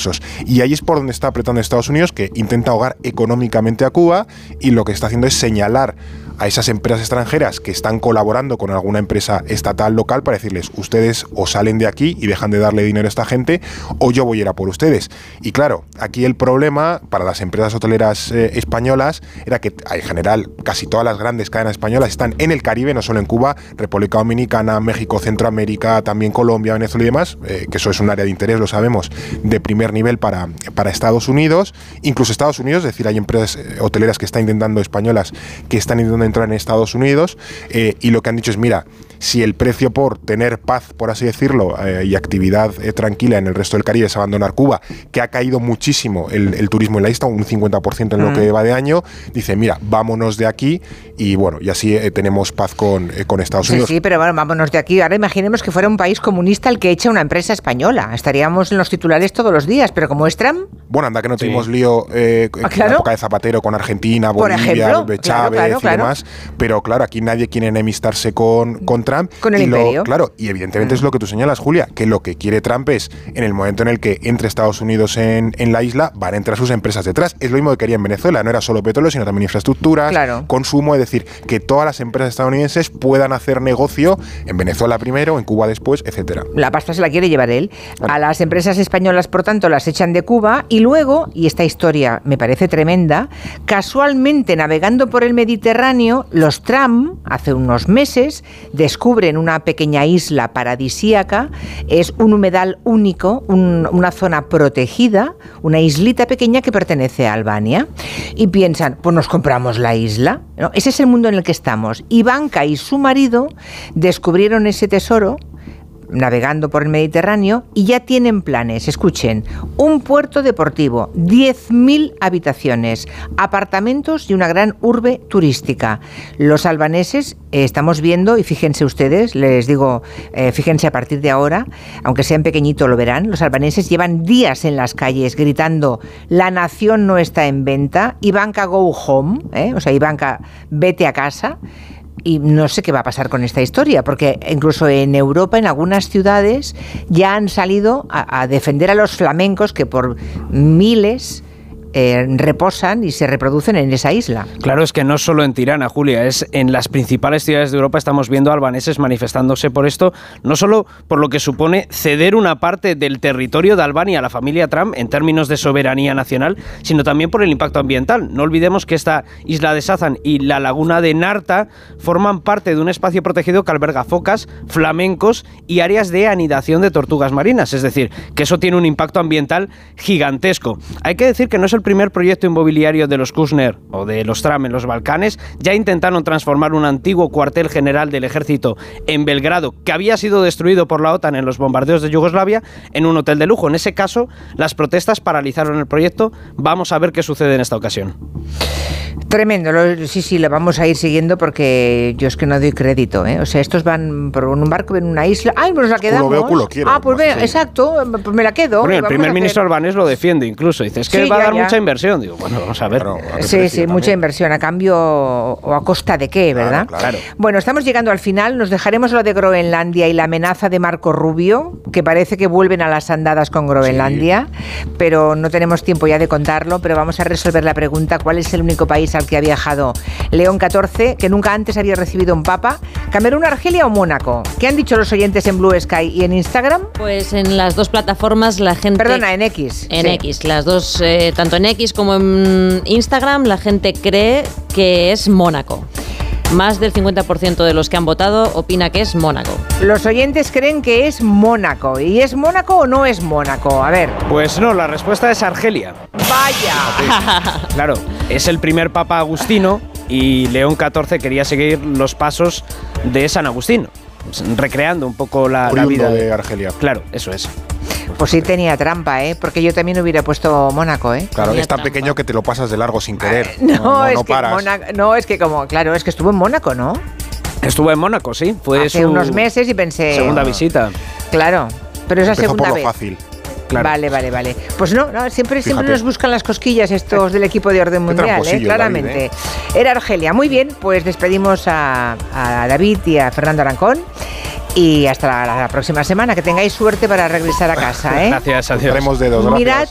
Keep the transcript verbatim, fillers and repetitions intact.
recursos. Y ahí es por donde está apretando Estados Unidos, que intenta ahogar económicamente a Cuba, y lo que está haciendo es señalar a esas empresas extranjeras que están colaborando con alguna empresa estatal local para decirles, ustedes o salen de aquí y dejan de darle dinero a esta gente, o yo voy a ir a por ustedes. Y claro, aquí el problema para las empresas hoteleras eh, españolas era que en general casi todas las grandes cadenas españolas están en el Caribe, no solo en Cuba, República Dominicana, México, Centroamérica, también Colombia, Venezuela y demás, eh, que eso es un área de interés, lo sabemos, de primer nivel para, para Estados Unidos. Incluso Estados Unidos, es decir, hay empresas hoteleras que están intentando, españolas, que están intentando entrar en Estados Unidos, eh, y lo que han dicho es, mira, si el precio por tener paz, por así decirlo, eh, y actividad eh, tranquila en el resto del Caribe es abandonar Cuba, que ha caído muchísimo el, el turismo en la isla, un cincuenta por ciento en mm. lo que va de año, dice, mira, vámonos de aquí, y bueno, y así eh, tenemos paz con, eh, con Estados Unidos. Sí, sí, pero bueno, vámonos de aquí. Ahora imaginemos que fuera un país comunista el que echa una empresa española. Estaríamos en los titulares todos los días, pero como es Trump... Bueno, anda que no tuvimos sí. lío eh, ¿Ah, claro? en la época de Zapatero con Argentina, Bolivia, Chávez claro, claro, y claro. demás, pero claro, aquí nadie quiere enemistarse con, con Trump. Con el y imperio. Lo, claro, y evidentemente mm. es lo que tú señalas, Julia, que lo que quiere Trump es, en el momento en el que entre Estados Unidos en, en la isla, van a entrar sus empresas detrás. Es lo mismo que quería en Venezuela, no era solo petróleo, sino también infraestructuras, claro. consumo, es decir, que todas las empresas estadounidenses puedan hacer negocio en Venezuela primero, en Cuba después, etcétera. La pasta se la quiere llevar él. A las empresas españolas, por tanto, las echan de Cuba, y luego, y esta historia me parece tremenda, casualmente navegando por el Mediterráneo, los Trump, hace unos meses, descubren una pequeña isla paradisíaca, es un humedal único, un, una zona protegida, una islita pequeña que pertenece a Albania, y piensan, pues nos compramos la isla, ¿no? Ese es el mundo en el que estamos. Ivanka y su marido descubrieron ese tesoro navegando por el Mediterráneo y ya tienen planes, escuchen, un puerto deportivo, diez mil habitaciones, apartamentos y una gran urbe turística. Los albaneses eh, estamos viendo, y fíjense ustedes, les digo, eh, fíjense a partir de ahora, aunque sean pequeñitos lo verán, los albaneses llevan días en las calles gritando, la nación no está en venta, Ivanka go home, ¿eh? O sea, Ivanka vete a casa. Y no sé qué va a pasar con esta historia, porque incluso en Europa, en algunas ciudades, ya han salido a, a defender a los flamencos que por miles eh, reposan y se reproducen en esa isla. Claro, es que no solo en Tirana, Julia, es en las principales ciudades de Europa estamos viendo albaneses manifestándose por esto, no solo por lo que supone ceder una parte del territorio de Albania a la familia Trump en términos de soberanía nacional, sino también por el impacto ambiental. No olvidemos que esta isla de Sazan y la laguna de Narta forman parte de un espacio protegido que alberga focas, flamencos y áreas de anidación de tortugas marinas, es decir, que eso tiene un impacto ambiental gigantesco. Hay que decir que no es el primer proyecto inmobiliario de los Kushner o de los Trump en los Balcanes. Ya intentaron transformar un antiguo cuartel general del ejército en Belgrado, que había sido destruido por la OTAN en los bombardeos de Yugoslavia, en un hotel de lujo. En ese caso, las protestas paralizaron el proyecto. Vamos a ver qué sucede en esta ocasión. Tremendo, lo, sí, sí, lo vamos a ir siguiendo porque yo es que no doy crédito, ¿eh? O sea, estos van por un barco en una isla, ¡ay, pues la quedamos! Culo veo, culo quiero. Ah, pues ve, exacto, pues me la quedo. Bueno, el primer ministro albanés lo defiende incluso, dice, es que sí, va ya, a dar ya. mucha inversión. Digo, bueno, vamos a ver. Claro, a sí, sí, también. Mucha inversión, a cambio o a costa de qué, ¿verdad? Claro, claro. Bueno, estamos llegando al final, nos dejaremos lo de Groenlandia y la amenaza de Marco Rubio, que parece que vuelven a las andadas con Groenlandia, sí. pero no tenemos tiempo ya de contarlo, pero vamos a resolver la pregunta, ¿cuál es el único país al que ha viajado León catorce, que nunca antes había recibido un papa? ¿Camerún, Argelia o Mónaco? ¿Qué han dicho los oyentes en Blue Sky y en Instagram? Pues en las dos plataformas la gente... Perdona, en X. En sí. X, las dos, eh, tanto en X como en Instagram, la gente cree que es Mónaco. Más del cincuenta por ciento de los que han votado opina que es Mónaco. Los oyentes creen que es Mónaco. ¿Y es Mónaco o no es Mónaco? A ver. Pues no, la respuesta es Argelia. ¡Vaya! Claro, es el primer papa agustino y León catorce quería seguir los pasos de San Agustín, recreando un poco la, la vida de Argelia. Claro, eso es. Pues sí tenía trampa, ¿eh? Porque yo también hubiera puesto Mónaco, ¿eh? Claro, tenía que es tan trampa. pequeño que te lo pasas de largo sin querer. No, no, no, es no que paras. Mónaco, no, es que como, claro, es que estuvo en Mónaco, ¿no? Estuvo en Mónaco, sí. Fue hace su unos meses y pensé... segunda oh, visita. Claro, pero es la Empezó segunda por lo vez. fácil. Claro. Vale, vale, vale. Pues no, no siempre, siempre Fíjate. nos buscan las cosquillas estos del equipo de orden mundial, ¿eh? Claramente. David, ¿eh? Era Argelia. Muy bien, pues despedimos a, a David y a Fernando Arancón. Y hasta la, la próxima semana. Que tengáis suerte para regresar a casa, ¿eh? Gracias, adiós. Haremos dedos, Mirad,